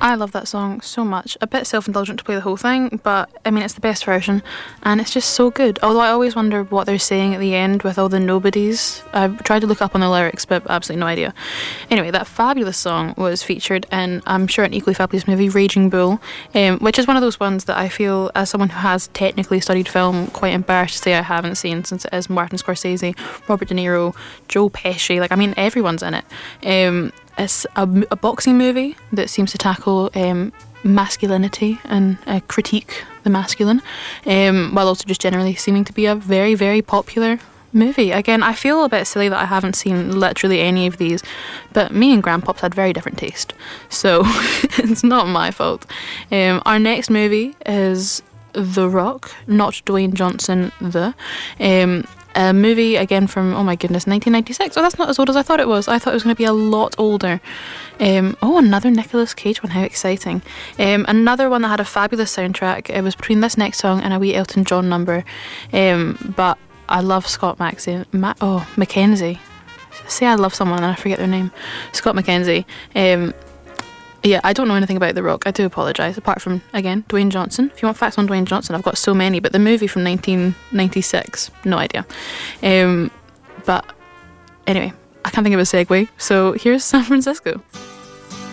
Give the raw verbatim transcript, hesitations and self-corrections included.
I love that song so much. A bit self-indulgent to play the whole thing, but I mean, it's the best version, and it's just so good. Although I always wonder what they're saying at the end with all the nobodies. I've tried to look up on the lyrics, but absolutely no idea. Anyway, that fabulous song was featured in, I'm sure, an equally fabulous movie, Raging Bull, um, which is one of those ones that I feel, as someone who has technically studied film, quite embarrassed to say I haven't seen, since it is Martin Scorsese, Robert De Niro, Joe Pesci, like, I mean, everyone's in it. Um, It's a, a boxing movie that seems to tackle um, masculinity and uh, critique the masculine, um, while also just generally seeming to be a very, very popular movie. Again, I feel a bit silly that I haven't seen literally any of these, but me and Grandpops had very different taste, so it's not my fault. Um, our next movie is The Rock, not Dwayne Johnson, the... Um, A movie, again, from, oh my goodness, nineteen ninety-six. Oh, that's not as old as I thought it was. I thought it was going to be a lot older. Um, oh, another Nicolas Cage one. How exciting. Um, another one that had a fabulous soundtrack. It was between this next song and a wee Elton John number. Um, but I love Scott Maxey. Ma- oh, Mackenzie. Say I love someone and I forget their name. Scott McKenzie. Um, Yeah, I don't know anything about The Rock. I do apologise. Apart from, again, Dwayne Johnson. If you want facts on Dwayne Johnson, I've got so many. But the movie from nineteen ninety-six, no idea. Um, but anyway, I can't think of a segue. So here's San Francisco.